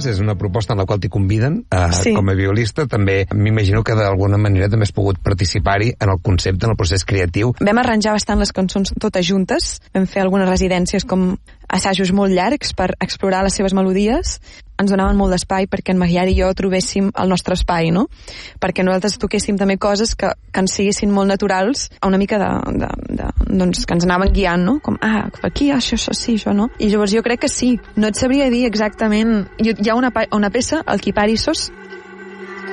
Arts és una proposta en la qual t'hi conviden Sí. com a violista. També m'imagino que d'alguna manera també has pogut participar-hi en el concepte, en el procés creatiu. Vam arranjar bastant les cançons totes juntes, vam fer algunes residències com assajos molt llargs per explorar les seves melodies. Ens donaven molt d'espai perquè en Magiar i jo trobéssim el nostre espai, no? Perquè nosaltres toquéssim també coses que ens siguessin molt naturals, una mica doncs, que ens anaven guiant, no? Com, aquí, això sí, això no. I llavors jo crec que sí. No et sabria dir exactament... Hi ha una peça, el Kiparissos,